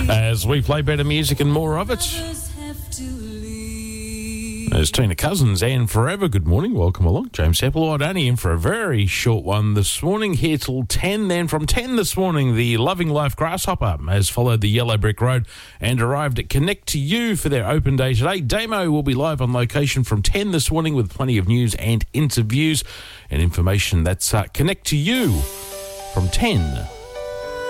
as we play better music and more of it. There's Tina Cousins and Forever. Good morning. Welcome along. James Applewhite only in for a very short one this morning, here till 10. Then from 10 this morning, the Loving Life Grasshopper has followed the Yellow Brick Road and arrived at Connect to You for their open day today. Damo will be live on location from 10 this morning with plenty of news and interviews and information. That's Connect to You from 10.